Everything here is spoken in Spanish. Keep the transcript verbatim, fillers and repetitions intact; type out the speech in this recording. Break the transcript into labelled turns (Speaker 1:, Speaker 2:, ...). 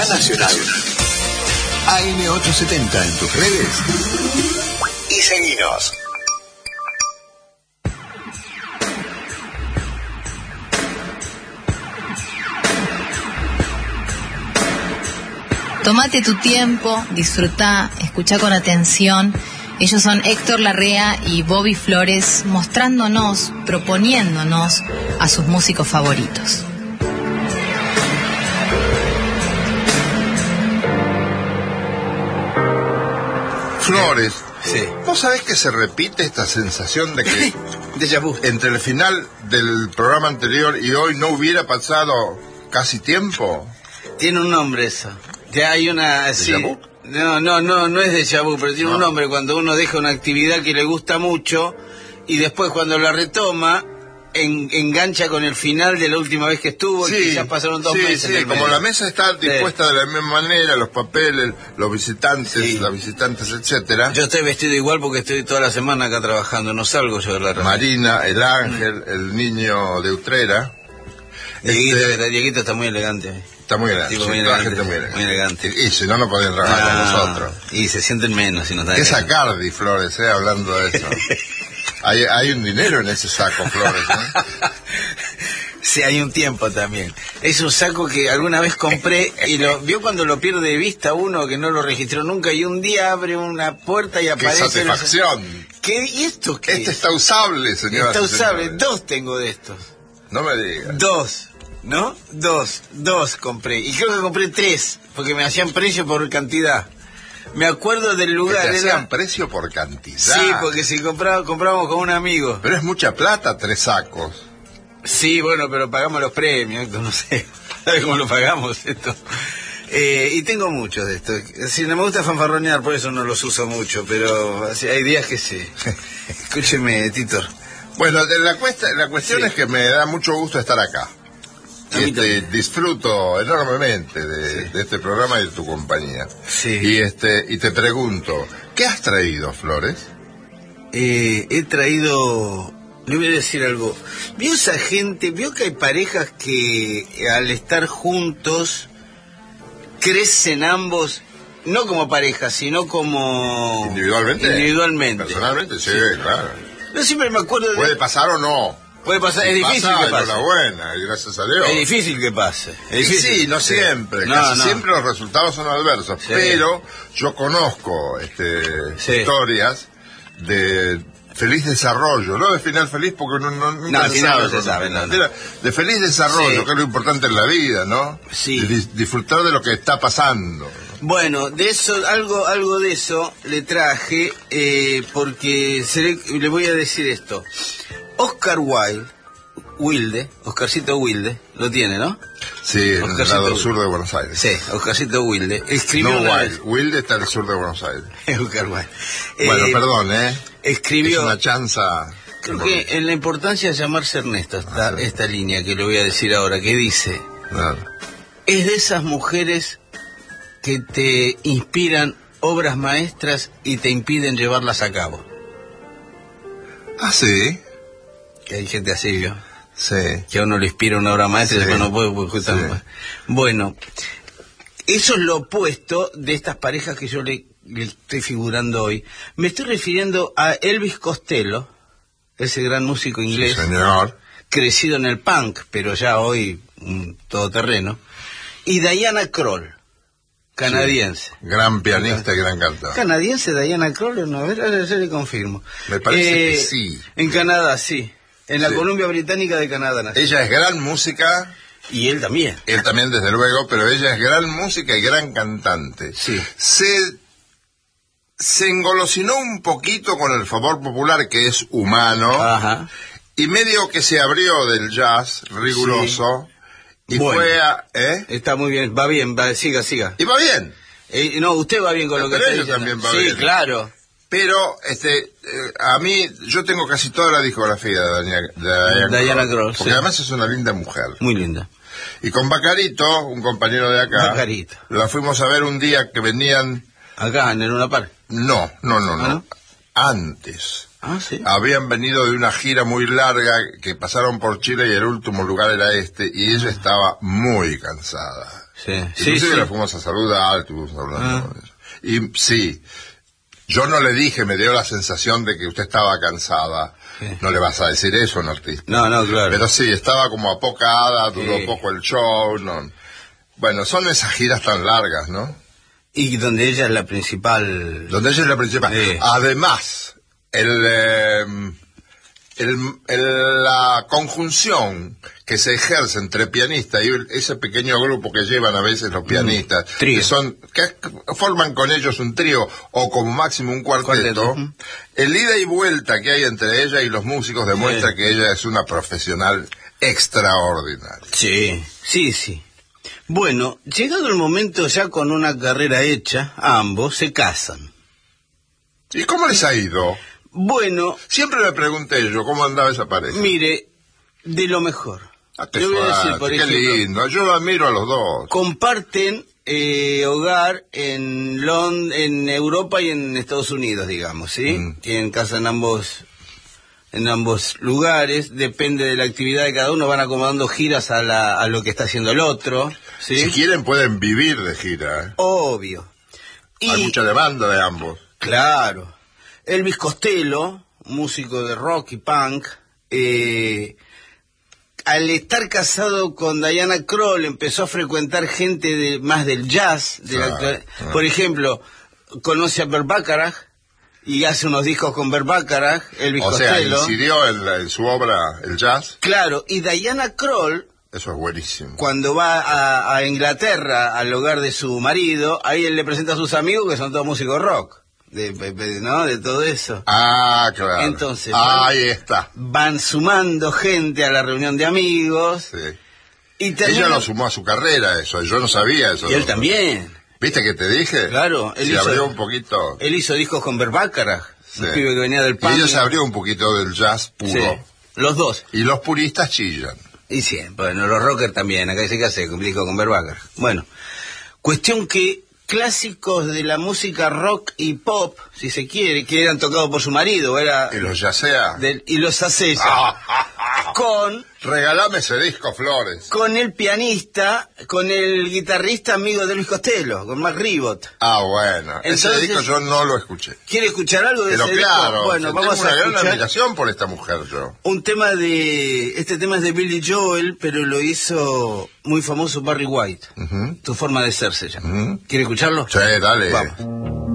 Speaker 1: Universidad Nacional. A M ochocientos setenta en tus redes y seguinos.
Speaker 2: Tómate tu tiempo, disfrutá, escuchá con atención. Ellos son Héctor Larrea y Bobby Flores, mostrándonos, proponiéndonos a sus músicos favoritos.
Speaker 3: Flores,
Speaker 4: sí.
Speaker 3: ¿Vos sabés que se repite esta sensación de que
Speaker 4: déjà vu.
Speaker 3: Entre el final del programa anterior y hoy no hubiera pasado casi tiempo?
Speaker 4: Tiene un nombre eso. Ya hay una... Sí.
Speaker 3: ¿Déjà vu?
Speaker 4: No, no, no, no es déjà vu, pero tiene no. un nombre cuando uno deja una actividad que le gusta mucho y después cuando la retoma en, engancha con el final de la última vez que estuvo
Speaker 3: sí,
Speaker 4: y que ya pasaron dos
Speaker 3: sí,
Speaker 4: meses.
Speaker 3: Sí, como la mesa está dispuesta sí. de la misma manera, los papeles, los visitantes, sí. las visitantes, etcétera.
Speaker 4: Yo estoy vestido igual porque estoy toda la semana acá trabajando, no salgo yo de la radio.
Speaker 3: Marina, el ángel, mm. el niño de Utrera.
Speaker 4: Dieguito,
Speaker 3: este...
Speaker 4: Dieguito está muy elegante.
Speaker 3: Está muy elegante,
Speaker 4: tipo,
Speaker 3: sí,
Speaker 4: muy,
Speaker 3: toda
Speaker 4: elegante,
Speaker 3: la gente muy elegante.
Speaker 4: Muy elegante.
Speaker 3: Y, y si no, no podían trabajar no, con nosotros.
Speaker 4: Y se sienten menos si no están.
Speaker 3: ¿Qué sacardi, Flores, eh, hablando de eso? hay, hay un dinero en ese saco, Flores, ¿eh?
Speaker 4: Sí, hay un tiempo también. Es un saco que alguna vez compré y lo vio cuando lo pierde de vista uno que no lo registró nunca y un día abre una puerta y aparece...
Speaker 3: ¡Qué satisfacción!
Speaker 4: Los... ¿Qué? ¿Y esto qué
Speaker 3: Este
Speaker 4: es?
Speaker 3: está usable, señora.
Speaker 4: Está usable. Dos tengo de estos.
Speaker 3: No me digas.
Speaker 4: Dos. ¿No? Dos, dos compré. Y creo que compré tres, porque me hacían precio por cantidad. Me acuerdo del lugar.
Speaker 3: ¿Que te hacían
Speaker 4: era...
Speaker 3: precio por cantidad?
Speaker 4: Sí, porque si compraba, comprábamos con un amigo.
Speaker 3: Pero es mucha plata, tres sacos.
Speaker 4: Sí, bueno, pero pagamos los premios, no sé. ¿Sabes cómo lo pagamos esto? Eh, y tengo muchos de estos. Si no me gusta fanfarronear, por eso no los uso mucho, pero hay días que sí. Escúcheme, Titor.
Speaker 3: Bueno, la, cuesta, la cuestión
Speaker 4: sí.
Speaker 3: es que me da mucho gusto estar acá. Este, disfruto enormemente de, sí. de este programa y de tu compañía.
Speaker 4: Sí.
Speaker 3: Y este y te pregunto, ¿qué has traído, Flores?
Speaker 4: Eh, he traído, le voy a decir algo. ¿Vio esa gente, vio que hay parejas que al estar juntos crecen ambos, no como pareja, sino como...
Speaker 3: ¿Individualmente?
Speaker 4: Individualmente.
Speaker 3: Personalmente, sí, sí. claro.
Speaker 4: Yo siempre me acuerdo de...
Speaker 3: ¿Puede pasar o no?
Speaker 4: Puede pasar,
Speaker 3: si
Speaker 4: es difícil
Speaker 3: pasa,
Speaker 4: que pase.
Speaker 3: Enhorabuena, y gracias a Dios.
Speaker 4: Es difícil que pase. Es difícil.
Speaker 3: Sí, no siempre.
Speaker 4: No,
Speaker 3: Casi
Speaker 4: no.
Speaker 3: siempre los resultados son adversos.
Speaker 4: Sí.
Speaker 3: Pero yo conozco este,
Speaker 4: sí.
Speaker 3: historias de feliz desarrollo, no de final feliz porque no, no,
Speaker 4: no
Speaker 3: se
Speaker 4: sabe,
Speaker 3: sabe,
Speaker 4: se sabe no, no.
Speaker 3: de feliz desarrollo, sí. que es lo importante en la vida, ¿no?
Speaker 4: Sí.
Speaker 3: De dis disfrutar de lo que está pasando.
Speaker 4: Bueno, de eso, algo, algo de eso le traje, eh, porque se le, le voy a decir esto. Oscar Wilde, Wilde, Oscarcito Wilde, lo tiene, ¿no?
Speaker 3: Sí, en el lado sur de Buenos Aires.
Speaker 4: Sí, Oscarcito Wilde. Escribió
Speaker 3: no
Speaker 4: una
Speaker 3: Wilde,
Speaker 4: vez...
Speaker 3: Wilde está en el sur de Buenos Aires.
Speaker 4: Oscar Wilde.
Speaker 3: Bueno,
Speaker 4: eh,
Speaker 3: perdón, ¿eh?
Speaker 4: Escribió...
Speaker 3: Es una chanza...
Speaker 4: Creo que en la importancia de llamarse Ernesto está ah, sí. esta línea que le voy a decir ahora, que dice...
Speaker 3: Claro.
Speaker 4: Es de esas mujeres que te inspiran obras maestras y te impiden llevarlas a cabo.
Speaker 3: Ah, sí.
Speaker 4: Que hay gente así, ¿vio?
Speaker 3: Sí.
Speaker 4: Que a uno le inspira una obra maestra sí. y después no puede justamente. Sí. Bueno, eso es lo opuesto de estas parejas que yo le, le estoy figurando hoy. Me estoy refiriendo a Elvis Costello, ese gran músico inglés.
Speaker 3: Sí, señor.
Speaker 4: Crecido en el punk, pero ya hoy un todoterreno. Y Diana Krall, canadiense.
Speaker 3: Sí, gran pianista y gran cantante.
Speaker 4: ¿Canadiense Diana Krall? No, a ver, a ver, yo le confirmo.
Speaker 3: Me parece
Speaker 4: eh,
Speaker 3: que sí.
Speaker 4: En Canadá, sí. En la
Speaker 3: sí.
Speaker 4: Columbia Británica de Canadá nació.
Speaker 3: Ella es gran música.
Speaker 4: Y él también.
Speaker 3: Él también, desde luego, pero ella es gran música y gran cantante.
Speaker 4: Sí.
Speaker 3: Se, se engolosinó un poquito con el favor popular, que es humano.
Speaker 4: Ajá.
Speaker 3: Y medio que se abrió del jazz riguroso. Sí. Y bueno, fue a... ¿eh?
Speaker 4: Está muy bien, va bien, va, siga, siga.
Speaker 3: Y va bien.
Speaker 4: Eh, no, usted va bien con
Speaker 3: pero
Speaker 4: lo que está
Speaker 3: diciendo. También va
Speaker 4: sí,
Speaker 3: bien.
Speaker 4: claro.
Speaker 3: Pero, este, eh, a mí, yo tengo casi toda la discografía de Diana, de
Speaker 4: Diana Krall,
Speaker 3: porque
Speaker 4: sí.
Speaker 3: además es una linda mujer.
Speaker 4: Muy linda.
Speaker 3: Y con Bacarito, un compañero de acá,
Speaker 4: Bacarito.
Speaker 3: la fuimos a ver un día que venían...
Speaker 4: Acá, en el Luna Park.
Speaker 3: No, no, no, no.
Speaker 4: ¿Ah, no?
Speaker 3: antes.
Speaker 4: Ah, ¿sí?
Speaker 3: Habían venido de una gira muy larga que pasaron por Chile y el último lugar era este, y ella estaba muy cansada.
Speaker 4: Sí,
Speaker 3: Inclusive
Speaker 4: sí, sí.
Speaker 3: la fuimos a saludar, estuvimos hablando
Speaker 4: Ah.
Speaker 3: con ella. Y sí, yo no le dije, me dio la sensación de que usted estaba cansada.
Speaker 4: Sí.
Speaker 3: No le vas a decir eso a un artista.
Speaker 4: No, no, claro.
Speaker 3: Pero sí, estaba como apocada, duró
Speaker 4: Sí.
Speaker 3: poco el show. No. Bueno, son esas giras tan largas, ¿no?
Speaker 4: Y donde ella es la principal...
Speaker 3: Donde ella es la principal.
Speaker 4: Sí.
Speaker 3: Además, el, eh, el, el- la conjunción que se ejerce entre pianista y ese pequeño grupo que llevan a veces los pianistas,
Speaker 4: Mm, trío.
Speaker 3: que son que forman con ellos un trío o como máximo un cuarteto,
Speaker 4: Cuarteto.
Speaker 3: el ida y vuelta que hay entre ella y los músicos demuestra
Speaker 4: Sí.
Speaker 3: que ella es una profesional extraordinaria.
Speaker 4: Sí, sí, sí. Bueno, llegado el momento ya con una carrera hecha, ambos se casan.
Speaker 3: ¿Y cómo les ha ido?
Speaker 4: Bueno,
Speaker 3: Siempre me pregunté yo cómo andaba esa pareja.
Speaker 4: mire, de lo mejor.
Speaker 3: Ah, qué
Speaker 4: Le voy a decir,
Speaker 3: suerte,
Speaker 4: por
Speaker 3: qué
Speaker 4: ejemplo,
Speaker 3: lindo. Yo lo admiro a los dos.
Speaker 4: comparten eh, hogar en Lond en Europa y en Estados Unidos, digamos, ¿sí?
Speaker 3: Mm.
Speaker 4: Tienen casa en ambos en ambos lugares, depende de la actividad de cada uno, van acomodando giras a, la, a lo que está haciendo el otro, ¿sí?
Speaker 3: Si quieren pueden vivir de gira. ¿eh?
Speaker 4: Obvio. Y,
Speaker 3: Hay mucha demanda de ambos.
Speaker 4: claro, Elvis Costello, músico de rock y punk, eh, al estar casado con Diana Krall empezó a frecuentar gente de más del jazz, de la
Speaker 3: Claro,
Speaker 4: actual-
Speaker 3: claro.
Speaker 4: por ejemplo, conoce a Bert Bacharach y hace unos discos con Bert Bacharach, Elvis
Speaker 3: O sea,
Speaker 4: Costello.
Speaker 3: incidió en, la- en su obra el jazz.
Speaker 4: Claro, y Diana Krall,
Speaker 3: Eso es buenísimo.
Speaker 4: cuando va a, a Inglaterra al hogar de su marido, ahí él le presenta a sus amigos que son todos músicos rock, de, de- de- ¿no? De todo eso.
Speaker 3: Ah, claro.
Speaker 4: Entonces,
Speaker 3: Ahí está.
Speaker 4: Van sumando gente a la reunión de amigos
Speaker 3: Sí.
Speaker 4: y termina-
Speaker 3: Ella lo sumó a su carrera, eso. Yo no sabía eso.
Speaker 4: Y él también.
Speaker 3: ¿Viste que te dije?
Speaker 4: Claro, él
Speaker 3: Se
Speaker 4: hizo-
Speaker 3: abrió un poquito.
Speaker 4: Él hizo discos con Bert Bacharach,
Speaker 3: Sí.
Speaker 4: un pibe que venía del
Speaker 3: Y
Speaker 4: punk.
Speaker 3: ella se abrió un poquito del jazz puro.
Speaker 4: Sí, los dos.
Speaker 3: Y los puristas chillan.
Speaker 4: Y sí, bueno, los rockers también, acá dice que hace un disco con Bert Bacharach. Bueno, cuestión que clásicos de la música rock y pop, si se quiere, que eran tocados por su marido, era
Speaker 3: Y los yacea.
Speaker 4: del- y los hace ella, con
Speaker 3: Regalame ese disco, Flores.
Speaker 4: con el pianista, con el guitarrista amigo de Luis Costello, con Mark Ribot.
Speaker 3: Ah, bueno. ese
Speaker 4: Entonces-
Speaker 3: disco yo no lo escuché.
Speaker 4: ¿Quiere escuchar algo de
Speaker 3: Pero
Speaker 4: ese disco?
Speaker 3: claro,
Speaker 4: Bueno,
Speaker 3: tengo
Speaker 4: vamos
Speaker 3: una
Speaker 4: a
Speaker 3: gran
Speaker 4: escuchar
Speaker 3: admiración por esta mujer yo.
Speaker 4: un tema de... Este tema es de Billy Joel, pero lo hizo muy famoso Barry White.
Speaker 3: Ujú.
Speaker 4: Tu forma de ser se llama.
Speaker 3: Ujú.
Speaker 4: ¿Quiere escucharlo?
Speaker 3: Sí, dale.
Speaker 4: Vamos.